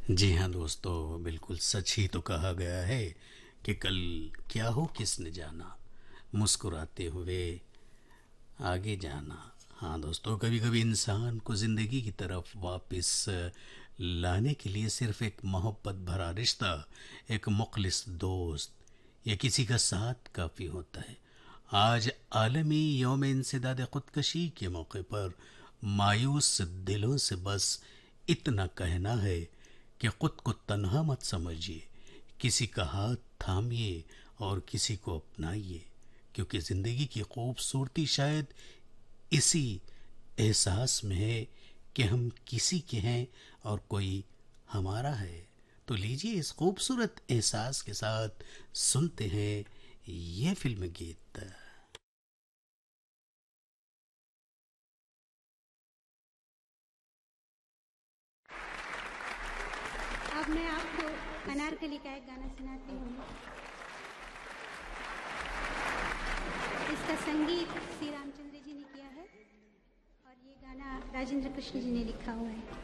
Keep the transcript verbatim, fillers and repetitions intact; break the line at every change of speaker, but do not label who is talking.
जी हाँ दोस्तों, बिल्कुल सच ही तो कहा गया है कि कल क्या हो किसने जाना, मुस्कुराते हुए आगे जाना। हाँ दोस्तों, कभी कभी इंसान को ज़िंदगी की तरफ वापस लाने के लिए सिर्फ एक मोहब्बत भरा रिश्ता, एक मुखलिस दोस्त या किसी का साथ काफ़ी होता है। आज आलमी यौम इंसदाद खुदकशी के मौके पर मायूस दिलों से बस इतना कहना है कि खुद को तन्हा मत समझिए, किसी का हाथ थामिए और किसी को अपनाइए, क्योंकि ज़िंदगी की खूबसूरती शायद इसी एहसास में है कि हम किसी के हैं और कोई हमारा है। तो लीजिए, इस खूबसूरत एहसास के साथ सुनते हैं ये फिल्म गीत।
अब मैं आपको अनारकली का एक गाना सुनाती हूँ। इसका संगीत श्री रामचंद्र जी ने किया है और ये गाना राजेंद्र कृष्ण जी ने लिखा हुआ है।